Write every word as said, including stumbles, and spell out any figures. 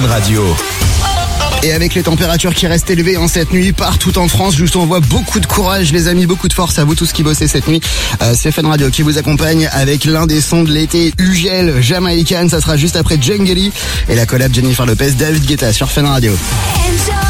Fun Radio. Et avec les températures qui restent élevées en cette nuit partout en France, je vous envoie beaucoup de courage les amis, beaucoup de force à vous tous qui bossez cette nuit. Euh, c'est Fun Radio qui vous accompagne avec l'un des sons de l'été, Ugel, Jamaican. Ça sera juste après Jungly et la collab Jennifer Lopez, David Guetta sur Fun Radio.